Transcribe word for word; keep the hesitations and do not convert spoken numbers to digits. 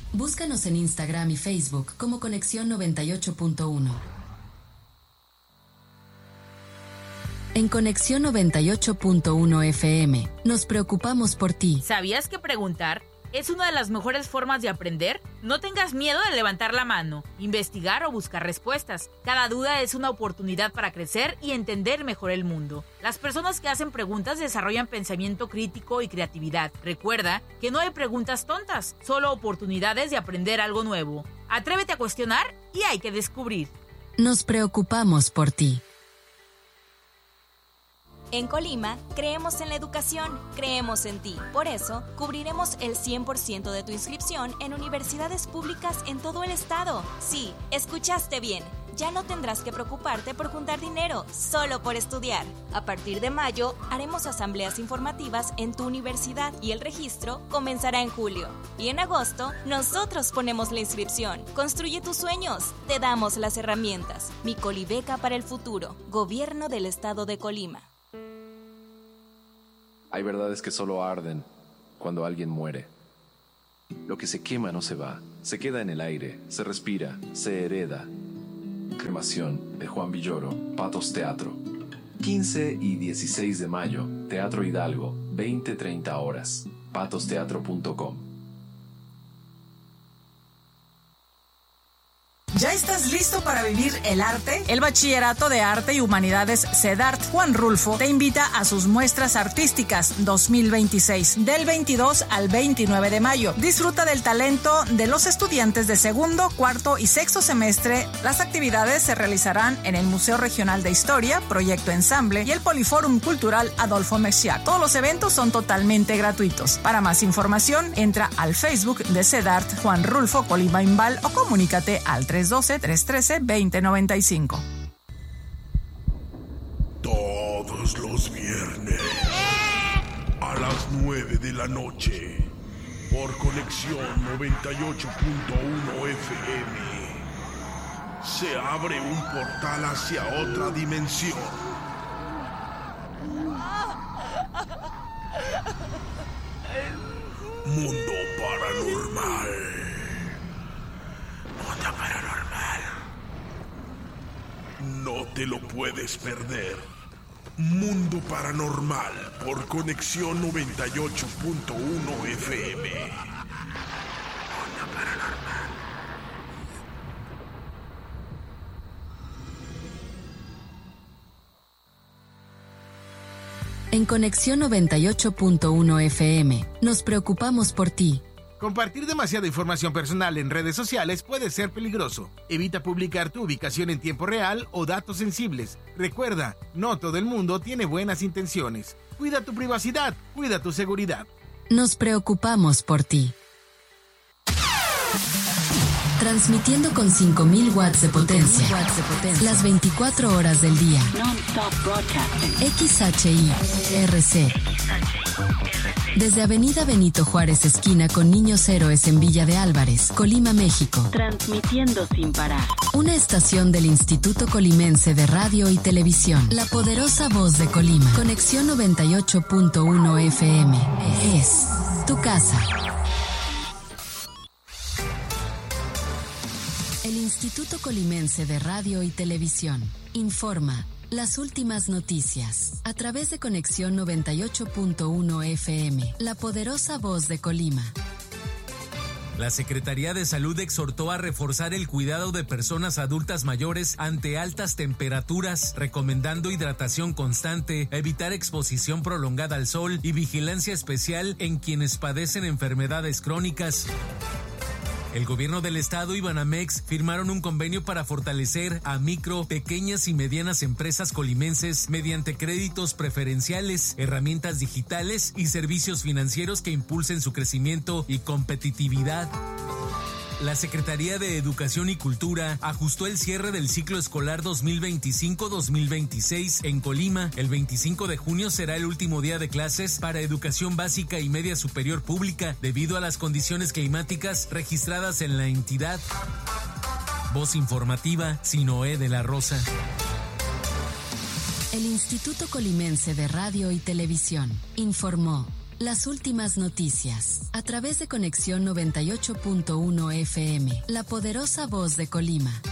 Búscanos en Instagram y Facebook como Conexión noventa y ocho punto uno. En Conexión noventa y ocho punto uno F M, nos preocupamos por ti. ¿Sabías que preguntar es una de las mejores formas de aprender? No tengas miedo de levantar la mano, investigar o buscar respuestas. Cada duda es una oportunidad para crecer y entender mejor el mundo. Las personas que hacen preguntas desarrollan pensamiento crítico y creatividad. Recuerda que no hay preguntas tontas, solo oportunidades de aprender algo nuevo. Atrévete a cuestionar y hay que descubrir. Nos preocupamos por ti. En Colima, creemos en la educación, creemos en ti. Por eso, cubriremos el cien por ciento de tu inscripción en universidades públicas en todo el estado. Sí, escuchaste bien. Ya no tendrás que preocuparte por juntar dinero, solo por estudiar. A partir de mayo, haremos asambleas informativas en tu universidad y el registro comenzará en julio. Y en agosto, nosotros ponemos la inscripción. Construye tus sueños, te damos las herramientas. Mi Colibeca para el futuro, Gobierno del Estado de Colima. Hay verdades que solo arden cuando alguien muere. Lo que se quema no se va, se queda en el aire, se respira, se hereda. Cremación de Juan Villoro, Patos Teatro. quince y dieciséis de mayo, Teatro Hidalgo, veinte a treinta horas. patos teatro punto com. ¿Ya estás listo para vivir el arte? El Bachillerato de Arte y Humanidades CEDART Juan Rulfo te invita a sus muestras artísticas dos mil veintiséis, del veintidós al veintinueve de mayo. Disfruta del talento de los estudiantes de segundo, cuarto y sexto semestre. Las actividades se realizarán en el Museo Regional de Historia, Proyecto Ensamble y el Poliforum Cultural Adolfo Mexiac. Todos los eventos son totalmente gratuitos. Para más información, entra al Facebook de CEDART Juan Rulfo Colima Imbal o comunícate al tres doce, tres trece, veinte noventa y cinco. Todos los viernes a las nueve de la noche por Conexión noventa y ocho punto uno F M se abre un portal hacia otra dimensión. Mundo Paranormal. Mundo Paranormal. No te lo puedes perder. Mundo Paranormal por Conexión noventa y ocho punto uno F M. Mundo Paranormal. En Conexión noventa y ocho punto uno F M, nos preocupamos por ti. Compartir demasiada información personal en redes sociales puede ser peligroso. Evita publicar tu ubicación en tiempo real o datos sensibles. Recuerda, no todo el mundo tiene buenas intenciones. Cuida tu privacidad, cuida tu seguridad. Nos preocupamos por ti. Transmitiendo con cinco mil watts de potencia, watts de potencia, las veinticuatro horas del día. X H I R C. Desde Avenida Benito Juárez, esquina con Niños Héroes en Villa de Álvarez, Colima, México. Transmitiendo sin parar. Una estación del Instituto Colimense de Radio y Televisión. La poderosa voz de Colima. Conexión noventa y ocho punto uno F M. Es tu casa. El Instituto Colimense de Radio y Televisión informa las últimas noticias a través de Conexión noventa y ocho punto uno F M, la poderosa voz de Colima. La Secretaría de Salud exhortó a reforzar el cuidado de personas adultas mayores ante altas temperaturas, recomendando hidratación constante, evitar exposición prolongada al sol y vigilancia especial en quienes padecen enfermedades crónicas. El gobierno del estado y Banamex firmaron un convenio para fortalecer a micro, pequeñas y medianas empresas colimenses mediante créditos preferenciales, herramientas digitales y servicios financieros que impulsen su crecimiento y competitividad. La Secretaría de Educación y Cultura ajustó el cierre del ciclo escolar dos mil veinticinco dos mil veintiséis en Colima. El veinticinco de junio será el último día de clases para educación básica y media superior pública debido a las condiciones climáticas registradas en la entidad. Voz informativa, Sinoé de la Rosa. El Instituto Colimense de Radio y Televisión informó las últimas noticias, a través de Conexión noventa y ocho punto uno F M, la poderosa voz de Colima.